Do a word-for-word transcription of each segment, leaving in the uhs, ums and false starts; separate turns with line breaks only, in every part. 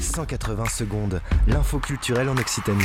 cent quatre-vingts secondes, l'info culturelle en Occitanie.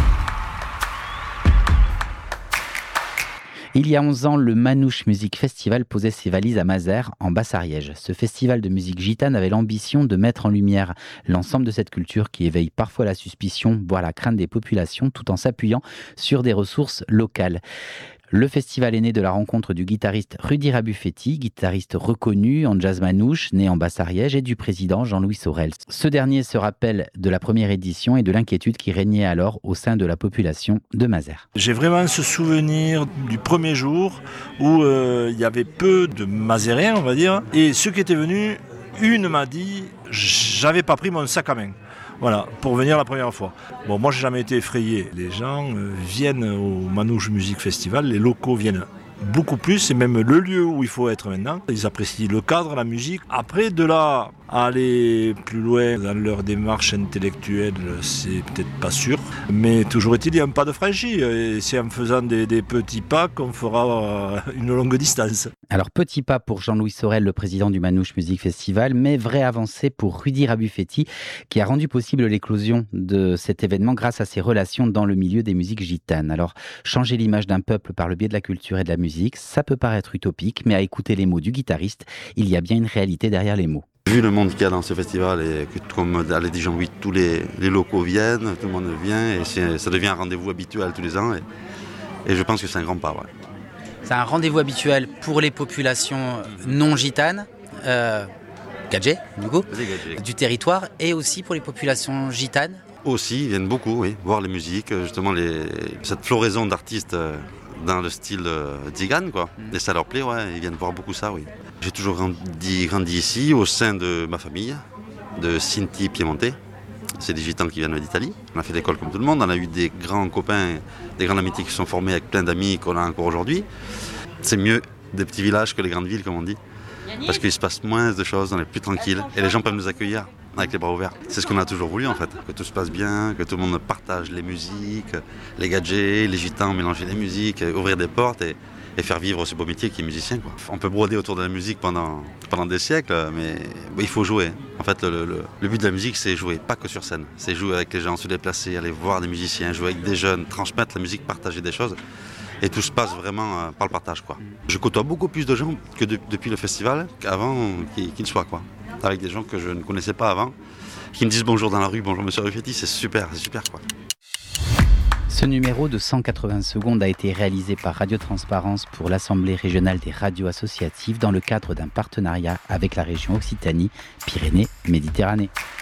Il y a onze ans, le Manouche Music Festival posait ses valises à Mazères, en Basse-Ariège. Ce festival de musique gitane avait l'ambition de mettre en lumière l'ensemble de cette culture qui éveille parfois la suspicion, voire la crainte des populations, tout en s'appuyant sur des ressources locales. Le festival est né de la rencontre du guitariste Rudy Rabufetti, guitariste reconnu en jazz manouche, né en Basse-Ariège, et du président Jean-Louis Sorel. Ce dernier se rappelle de la première édition et de l'inquiétude qui régnait alors au sein de la population de Mazères.
J'ai vraiment ce souvenir du premier jour où euh, il y avait peu de Mazériens, on va dire, et ceux qui étaient venus, une m'a dit « j'avais pas pris mon sac à main ». Voilà, pour venir la première fois. Bon, moi, j'ai jamais été effrayé. Les gens euh, viennent au Manouche Music Festival, les locaux viennent beaucoup plus, c'est même le lieu où il faut être maintenant. Ils apprécient le cadre, la musique. Après, de là à aller plus loin dans leur démarche intellectuelle, c'est peut-être pas sûr. Mais toujours est-il, il y a un pas de franchi. Et c'est en faisant des, des petits pas qu'on fera une longue distance.
Alors, petit pas pour Jean-Louis Sorel, le président du Manouche Music Festival, mais vraie avancée pour Rudy Rabufetti, qui a rendu possible l'éclosion de cet événement grâce à ses relations dans le milieu des musiques gitanes. Alors, changer l'image d'un peuple par le biais de la culture et de la musique, ça peut paraître utopique, mais à écouter les mots du guitariste, il y a bien une réalité derrière les mots.
Vu le monde qu'il y a dans ce festival et que, comme l'a dit Jean-Louis, tous les, les locaux viennent, tout le monde vient et c'est, ça devient un rendez-vous habituel tous les ans et, et je pense que c'est un grand pas. Ouais.
C'est un rendez-vous habituel pour les populations non gitanes, euh, gadgets du coup, du territoire, et aussi pour les populations gitanes.
Aussi, ils viennent beaucoup, oui, voir les musiques, justement les, cette floraison d'artistes dans le style tzigane, quoi. Mm. Et ça leur plaît, ouais, ils viennent voir beaucoup ça, oui. J'ai toujours grandi, grandi ici, au sein de ma famille, de Sinti Piemonte. C'est des gitans qui viennent d'Italie. On a fait l'école comme tout le monde, on a eu des grands copains, des grandes amitiés qui sont formées avec plein d'amis qu'on a encore aujourd'hui. C'est mieux des petits villages que les grandes villes, comme on dit, parce qu'il se passe moins de choses, on est plus tranquille et les gens peuvent nous accueillir avec les bras ouverts. C'est ce qu'on a toujours voulu en fait, que tout se passe bien, que tout le monde partage les musiques, les gadgets, les gitans mélanger les musiques, ouvrir des portes et, et faire vivre ce beau métier qui est musicien, quoi. On peut broder autour de la musique pendant, pendant des siècles, mais il faut jouer. En fait, le, le, le but de la musique, c'est jouer, pas que sur scène. C'est jouer avec les gens, se déplacer, aller voir des musiciens, jouer avec des jeunes, transmettre la musique, partager des choses. Et tout se passe vraiment euh, par le partage, quoi. Je côtoie beaucoup plus de gens que de, depuis le festival qu'avant qu'il qui ne soit, quoi. Avec des gens que je ne connaissais pas avant, qui me disent bonjour dans la rue, bonjour monsieur Rabufetti, c'est super, c'est super, quoi.
Ce numéro de cent quatre-vingts secondes a été réalisé par Radio Transparence pour l'Assemblée régionale des radios associatives dans le cadre d'un partenariat avec la région Occitanie-Pyrénées-Méditerranée.